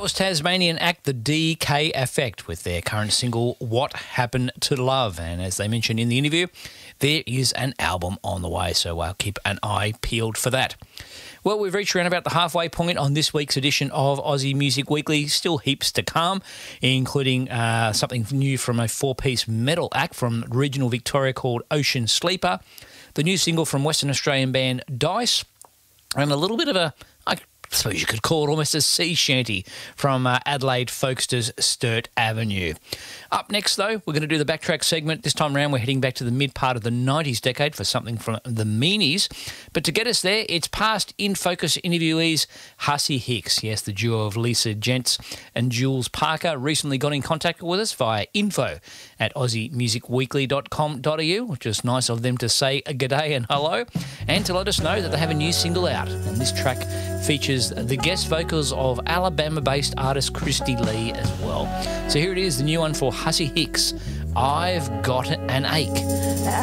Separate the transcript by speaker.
Speaker 1: was Tasmanian act The DK Effect with their current single, What Happened to Love. And as they mentioned in the interview, there is an album on the way, so I'll keep an eye peeled for that. Well, we've reached around about the halfway point on this week's edition of Aussie Music Weekly. Still heaps to come, including something new from a four-piece metal act from regional Victoria called Ocean Sleeper, the new single from Western Australian band Dice, and a little bit of I suppose you could call it almost a sea shanty from Adelaide Folkesters Sturt Avenue. Up next, though, we're going to do the backtrack segment. This time around, we're heading back to the mid part of the 90s decade for something from the Meanies. But to get us there, it's past In Focus interviewees Hussy Hicks. Yes, the duo of Lisa Gents and Jules Parker recently got in contact with us via info@aussiemusicweekly.com.au, which is nice of them to say a g'day and hello, and to let us know that they have a new single out. And this track features the guest vocals of Alabama-based artist Christy Lee as well. So here it is, the new one for Hussy Hicks, I've Got an Ache.